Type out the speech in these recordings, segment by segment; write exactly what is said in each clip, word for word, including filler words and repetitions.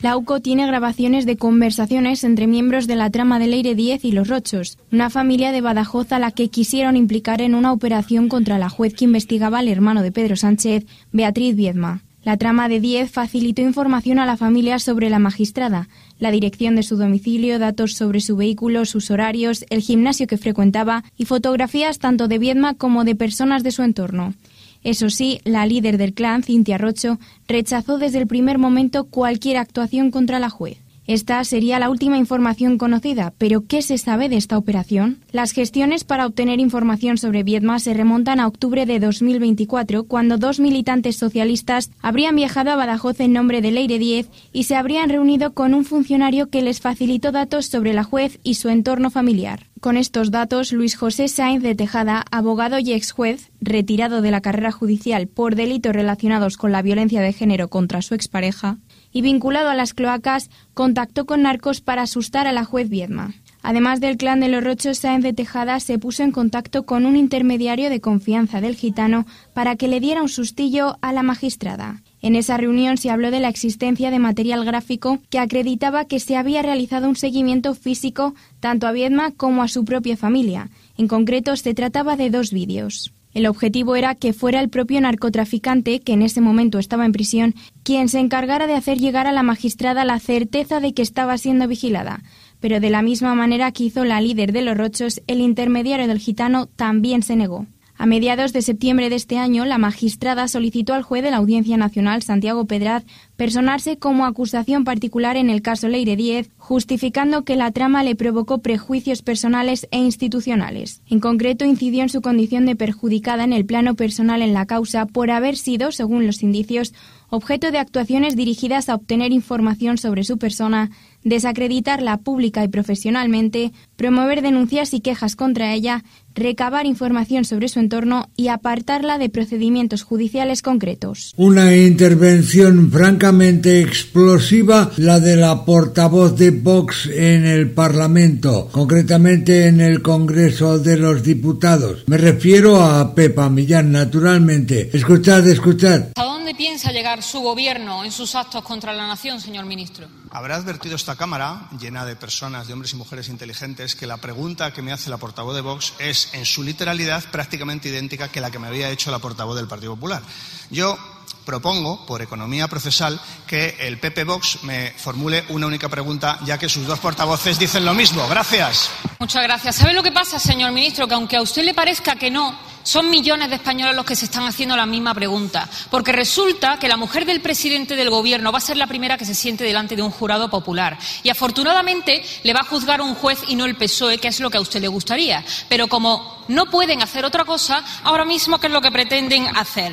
La U C O tiene grabaciones de conversaciones entre miembros de la trama de Leire Díez y Los Rochos, una familia de Badajoz a la que quisieron implicar en una operación contra la juez que investigaba al hermano de Pedro Sánchez, Beatriz Viedma. La trama de Díez facilitó información a la familia sobre la magistrada, la dirección de su domicilio, datos sobre su vehículo, sus horarios, el gimnasio que frecuentaba y fotografías tanto de Viedma como de personas de su entorno. Eso sí, la líder del clan, Cintia Rocho, rechazó desde el primer momento cualquier actuación contra la juez. Esta sería la última información conocida, pero ¿qué se sabe de esta operación? Las gestiones para obtener información sobre Viedma se remontan a octubre de dos mil veinticuatro, cuando dos militantes socialistas habrían viajado a Badajoz en nombre de Leire Díez y se habrían reunido con un funcionario que les facilitó datos sobre la juez y su entorno familiar. Con estos datos, Luis José Sáenz de Tejada, abogado y ex juez, retirado de la carrera judicial por delitos relacionados con la violencia de género contra su expareja, y vinculado a las cloacas, contactó con narcos para asustar a la juez Viedma. Además del clan de Los Rochos, Sáenz de Tejada se puso en contacto con un intermediario de confianza del gitano para que le diera un sustillo a la magistrada. En esa reunión se habló de la existencia de material gráfico que acreditaba que se había realizado un seguimiento físico tanto a Viedma como a su propia familia. En concreto, se trataba de dos vídeos. El objetivo era que fuera el propio narcotraficante, que en ese momento estaba en prisión, quien se encargara de hacer llegar a la magistrada la certeza de que estaba siendo vigilada. Pero de la misma manera que hizo la líder de Los Rochos, el intermediario del gitano también se negó. A mediados de septiembre de este año, la magistrada solicitó al juez de la Audiencia Nacional, Santiago Pedraz, personarse como acusación particular en el caso Leire Díez, justificando que la trama le provocó prejuicios personales e institucionales. En concreto, incidió en su condición de perjudicada en el plano personal en la causa por haber sido, según los indicios, objeto de actuaciones dirigidas a obtener información sobre su persona, desacreditarla pública y profesionalmente, promover denuncias y quejas contra ella, recabar información sobre su entorno y apartarla de procedimientos judiciales concretos. Una intervención francamente explosiva, la de la portavoz de Vox en el Parlamento, concretamente en el Congreso de los Diputados. Me refiero a Pepa Millán, naturalmente. Escuchad, escuchad. ¿A dónde piensa llegar su gobierno en sus actos contra la nación, señor ministro? Habrá advertido esta Cámara, llena de personas, de hombres y mujeres inteligentes, que la pregunta que me hace la portavoz de Vox es, en su literalidad, prácticamente idéntica que la que me había hecho la portavoz del Partido Popular. Yo propongo, por economía procesal, que el P P Vox me formule una única pregunta, ya que sus dos portavoces dicen lo mismo. Gracias. Muchas gracias. ¿Sabe lo que pasa, señor ministro? Que aunque a usted le parezca que no, son millones de españoles los que se están haciendo la misma pregunta. Porque resulta que la mujer del presidente del gobierno va a ser la primera que se siente delante de un jurado popular. Y afortunadamente le va a juzgar un juez y no el P S O E, que es lo que a usted le gustaría. Pero como no pueden hacer otra cosa, ahora mismo, ¿qué es lo que pretenden hacer?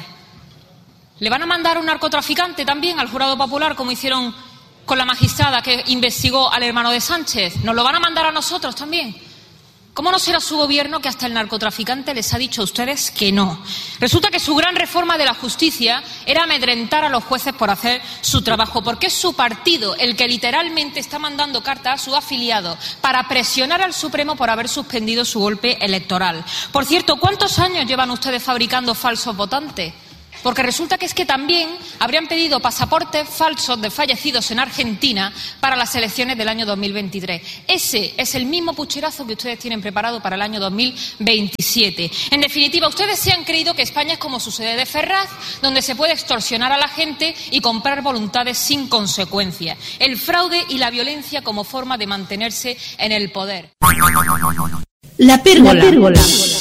¿Le van a mandar un narcotraficante también al jurado popular, como hicieron con la magistrada que investigó al hermano de Sánchez? ¿Nos lo van a mandar a nosotros también? ¿Cómo no será su gobierno que hasta el narcotraficante les ha dicho a ustedes que no? Resulta que su gran reforma de la justicia era amedrentar a los jueces por hacer su trabajo, porque es su partido el que literalmente está mandando cartas a sus afiliados para presionar al Supremo por haber suspendido su golpe electoral. Por cierto, ¿cuántos años llevan ustedes fabricando falsos votantes? Porque resulta que es que también habrían pedido pasaportes falsos de fallecidos en Argentina para las elecciones del año dos mil veintitrés. Ese es el mismo pucherazo que ustedes tienen preparado para el año dos mil veintisiete. En definitiva, ustedes se han creído que España es como su sede de Ferraz, donde se puede extorsionar a la gente y comprar voluntades sin consecuencias. El fraude y la violencia como forma de mantenerse en el poder. La pérgola. La pérgola.